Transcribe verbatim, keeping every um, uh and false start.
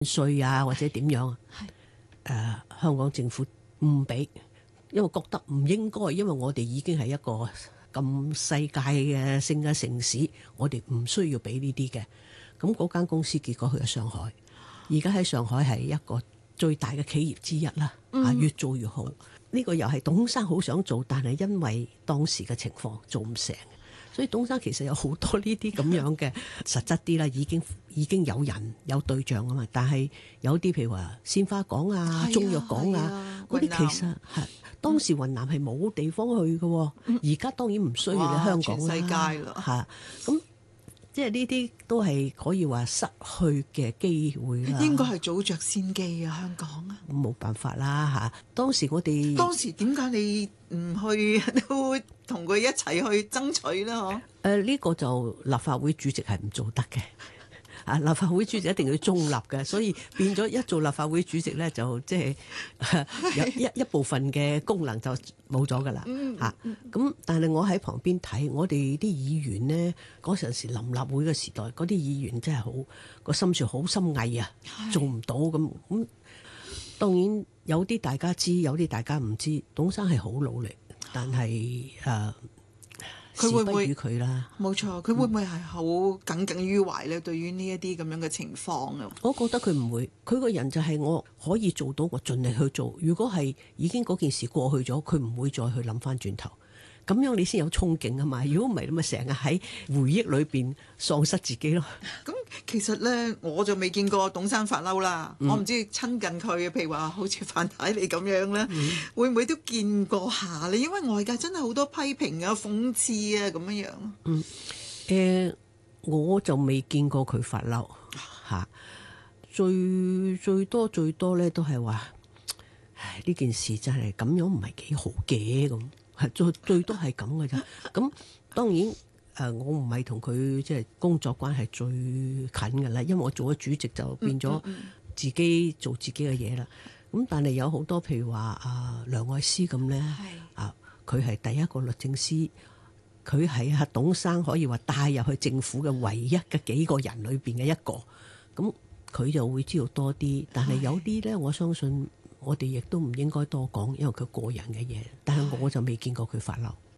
稅啊或者點樣啊？係誒、呃，香港政府唔俾，因為覺得唔應該，因為我哋已經係一個咁世界嘅性嘅城市，我哋唔需要俾呢啲嘅。咁嗰間公司結果去咗上海，而家喺上海係一個最大嘅企業之一啦，啊、嗯、越做越好。呢、這個又係董生好想做，但係因為當時嘅情況做唔成。所以董生其實有好多呢啲咁樣嘅實質啲啦，已經已經有人有對象啊嘛。但係有啲譬如話鮮花港啊、中藥港啊嗰啲、啊，其實係當時雲南係冇地方去嘅，而、嗯、家當然唔需要你香港啦。全世界啦，嚇咁即係呢啲都係可以話失去嘅機會啦。 應該係早着先機啊，香港啊， 冇辦法啦嚇。當時我哋當時點解你唔去都同佢一齊去爭取啦？嗬？ 誒呢個就立法會主席係唔做得嘅。啊，立法會主席一定要中立嘅，所以變咗一做立法會主席咧，就即係有一一部分嘅功能就冇咗噶啦嚇。咁但係我喺旁邊睇，我哋啲議員呢，嗰陣時臨立會嘅時代，嗰啲議員真係好個心術好深翳啊，做唔到咁咁。當然有啲大家知，有啲大家唔知。董生係好努力，但係誒。 佢會唔會佢啦？ 冇錯，佢會唔會係好耿耿於懷咧？對於呢一啲咁樣嘅情況啊， 我覺得佢唔會。佢個人就係我可以做到，我盡力去做。如果係已經嗰件事過去咗，佢唔會再去諗翻轉頭。咁樣你先有憧憬啊嘛！如果唔係，你咪成日喺回憶裏邊喪失自己咯。 咁其實咧，我就未見過董生發嬲啦。嗯、我唔知親近佢，譬如話好似范太你咁樣咧，嗯、會唔會都見過下咧？因為外界真係好多批評啊、諷刺啊咁樣樣。 嗯，誒、呃，我就未見過佢發嬲嚇。最最多最多咧，都係話，唉，呢件事真係咁樣唔係幾好嘅咁。最最多係咁嘅啫。咁當然誒、呃，我唔係同佢即係工作關係最近嘅啦，因為我做咗主席就變咗自己做自己嘅嘢啦。咁、嗯嗯、但係有好多譬如話啊梁愛詩咁咧，啊佢係第一個律政司，佢係阿董生可以話帶入去政府嘅唯一嘅幾個人裏邊嘅一個。咁佢就會知道多啲，但係有啲咧，我相信。我哋亦都唔應該多講，因為佢個人嘅嘢，但係我就未見過佢發嬲。